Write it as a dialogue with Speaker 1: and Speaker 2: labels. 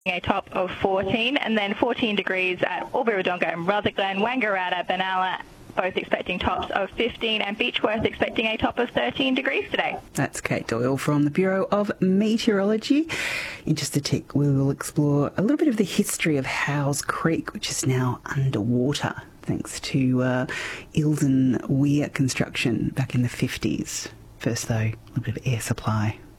Speaker 1: A top of 14, and then 14 degrees at Albury-Wodonga and Rutherglen, Wangaratta, Benalla, both expecting tops of 15, and Beechworth expecting a top of 13 degrees today.
Speaker 2: That's Kate Doyle from the Bureau of Meteorology. In just a tick, we will explore a little bit of the history of Howes Creek, which is now underwater, thanks to Eildon Weir construction back in the 50s. First, though, a little bit of air supply.